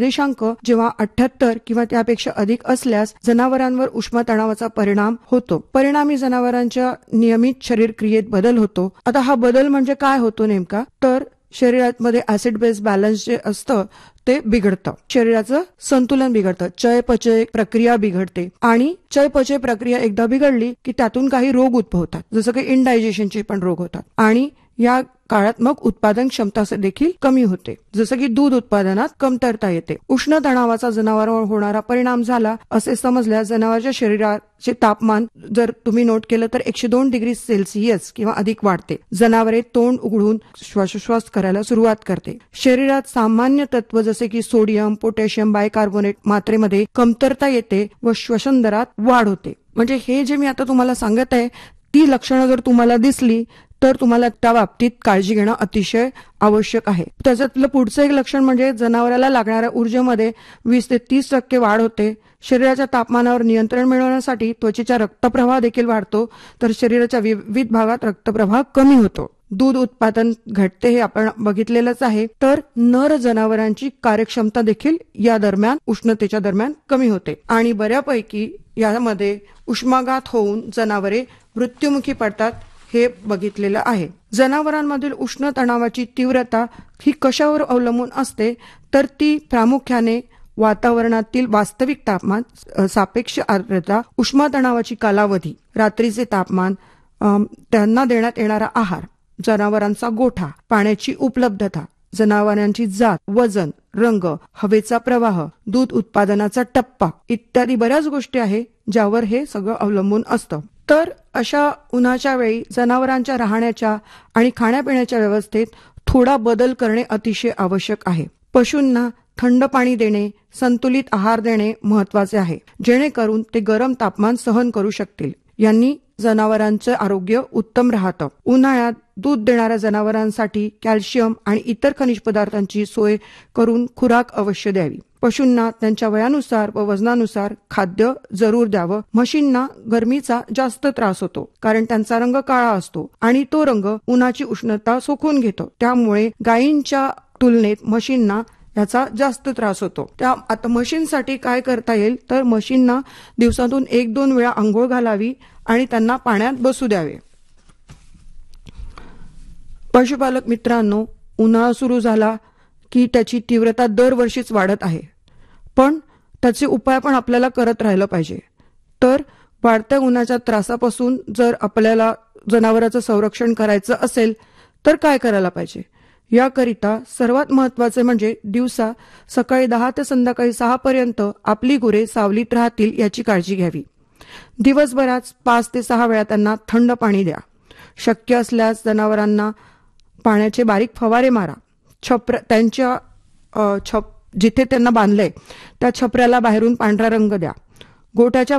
निर्देशांक जेव्हा 78 किंवा त्यापेक्षा अधिक असल्यास जनावरांवर उष्णतणावाचा परिणाम होतो. परिणामी जनावरांच्या नियमित शरीर क्रियेत बदल होतो. आता हा बदल म्हणजे काय होतो नेमका, तर शरीरामध्ये ऍसिड बेस बॅलन्स जे असतं ते बिघडतं, शरीराचं संतुलन बिघडतं, चयापचय प्रक्रिया बिघडते आणि चयापचय प्रक्रिया एकदा बिघडली की त्यातून काही रोग उद्भवतात, जसं की इनडायजेशनचे पण रोग होतात आणि या काळात मग उत्पादन क्षमता देखील कमी होते, जसं की दूध उत्पादनात कमतरता येते. उष्ण तणावाचा जनावरांवर होणारा परिणाम झाला असे समजल्यास जनावरांच्या शरीराचे तापमान जर तुम्ही नोट केलं तर 102 डिग्री सेल्सिअस किंवा अधिक वाढते. जनावरे तोंड उघडून श्वासोश्वास करायला सुरुवात करते. शरीरात सामान्य तत्व जसे की सोडियम, पोटॅशियम, बायकार्बोनेट मात्रेमध्ये कमतरता येते व श्वसन दरात वाढ होते. म्हणजे हे जे मी आता तुम्हाला सांगत आहे ती लक्षणं जर तुम्हाला दिसली तर तुम्हाला त्या बाबतीत काळजी घेणं अतिशय आवश्यक आहे. त्याच्यातलं पुढचं एक लक्षण म्हणजे जनावराला लागणाऱ्या ऊर्जेमध्ये 20 ते 30% वाढ होते. शरीराच्या तापमानावर नियंत्रण मिळवण्यासाठी त्वचेचा रक्तप्रवाह देखील वाढतो, तर शरीराच्या विविध भागात रक्तप्रवाह कमी होतो. दूध उत्पादन घटते हे आपण बघितलेलंच आहे. तर नर जनावरांची कार्यक्षमता देखील या दरम्यान उष्णतेच्या दरम्यान कमी होते आणि बऱ्यापैकी यामध्ये उष्माघात होऊन जनावरे मृत्युमुखी पडतात हे बघितलेलं आहे. जनावरांमधील उष्ण तणावाची तीव्रता ही कशावर अवलंबून असते, तर ती प्रामुख्याने वातावरणातील वास्तविक तापमान, सापेक्ष आर्द्रता, उष्ण तणावाची कालावधी, रात्रीचे तापमान, त्यांना देण्यात येणारा आहार, जनावरांचा गोठा, पाण्याची उपलब्धता, जनावरांची जात, वजन, रंग, हवेचा प्रवाह, दूध उत्पादनाचा टप्पा इत्यादी बऱ्याच गोष्टी आहे ज्यावर हे सगळं अवलंबून असतं. तर अशा उन्हाच्या वेळी जनावरांच्या राहण्याच्या आणि खाण्यापिण्याच्या व्यवस्थेत थोडा बदल करणे अतिशय आवश्यक आहे. पशूंना थंड पाणी देणे, संतुलित आहार देणे महत्वाचे आहे, जेणेकरून ते गरम तापमान सहन करू शकतील. यांनी जनावरांचं आरोग्य उत्तम राहतं. उन्हाळ्यात दूध देणाऱ्या जनावरांसाठी कॅल्शियम आणि इतर खनिज पदार्थांची सोय करून खुराक अवश्य द्यावी. पशूंना त्यांच्या वयानुसार व वजनानुसार खाद्य जरूर द्यावं. म्हशींना गरमीचा जास्त त्रास होतो, कारण त्यांचा रंग काळा असतो आणि तो रंग उन्हाची उष्णता सोखून घेतो. त्यामुळे गायींच्या तुलनेत म्हशींना याचा जास्त त्रास होतो. आता म्हशींसाठी काय करता येईल, तर म्हशींना दिवसातून 1-2 वेळा आंघोळ घालावी आणि त्यांना पाण्यात बसू द्यावे. पशुपालक मित्रांनो, उन्हाळा सुरू झाला की त्याची तीव्रता दरवर्षीच वाढत आहे, पण त्याचे उपाय पण आपल्याला करत राहिलं पाहिजे. तर वाढत्या उन्हाच्या त्रासापासून जर आपल्याला जनावरांचं संरक्षण करायचं असेल तर काय करायला पाहिजे, याकरिता सर्वात महत्वाचे म्हणजे दिवसा सकाळी 10 ते संध्याकाळी 6 पर्यंत आपली गुरे सावलीत राहतील याची काळजी घ्यावी. दिवसभरात 5 ते 6 वेळा त्यांना थंड पाणी द्या. शक्य असल्यास जनावरांना पाण्याचे बारीक फवारे मारा. जिथे त्यांना बांधलंय त्या छपऱ्याला बाहेरून पांढरा रंग द्या. गोठ्याच्या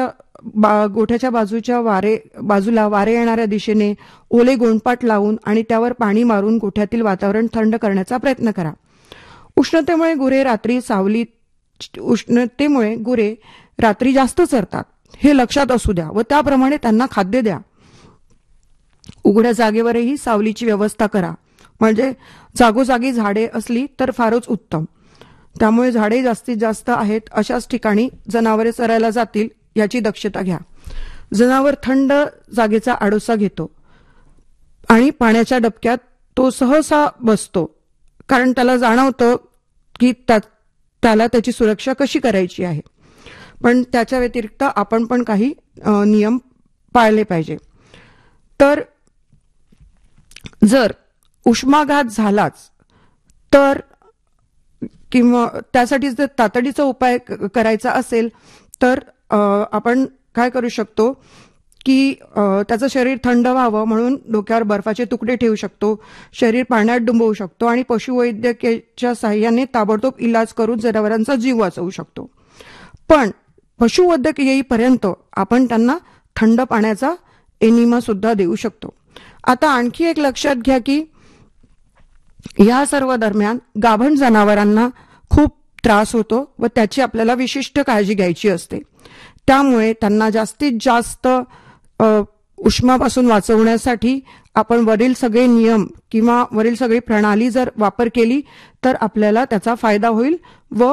बाजूला वारे येणाऱ्या दिशेने ओले गोंडपाट लावून आणि त्यावर पाणी मारून गोठ्यातील वातावरण थंड करण्याचा प्रयत्न करा. उष्णतेमुळे गुरे रात्री जास्त चरतात हे लक्षात असू द्या व त्याप्रमाणे त्यांना खाद्य द्या. उघड्या जागेवरही सावलीची व्यवस्था करा, म्हणजे जागोजागी झाडे असली तर फारच उत्तम. त्यामुळे झाडे जास्तीत जास्त आहेत अशाच ठिकाणी जनावरे चरायला जातील याची दक्षता घ्या. जनावर थंड जागेचा आडोसा घेतो आणि पाण्याच्या डबक्यात तो सहसा बसतो, कारण त्याला जाणवतं की त्याला त्याची सुरक्षा कशी करायची आहे. पण त्याच्या व्यतिरिक्त आपण पण काही नियम पाळले पाहिजे. तर जर उष्माघात झालाच तर किंवा त्यासाठी जर तातडीचा उपाय करायचा असेल तर आपण काय करू शकतो की त्याचं शरीर थंड व्हावं म्हणून डोक्यावर बर्फाचे तुकडे ठेवू शकतो, शरीर पाण्यात डुंबवू शकतो आणि पशुवैद्यकीच्या साहाय्याने ताबडतोब इलाज करून जनावरांचा जीव वाचवू शकतो. पण पशुवैद्यक येईपर्यंत आपण त्यांना थंड पाण्याचा एनिमा सुद्धा देऊ शकतो. आता आणखी एक लक्षात घ्या की या सर्व दरम्यान गाभण जनावरांना खूप त्रास होतो व त्याची आपल्याला विशिष्ट काळजी घ्यायची असते. त्यामुळे त्यांना जास्तीत जास्त उष्मापासून वाचवण्यासाठी आपण वरील सगळे नियम किंवा वरील सगळी प्रणाली जर वापर केली तर आपल्याला त्याचा फायदा होईल व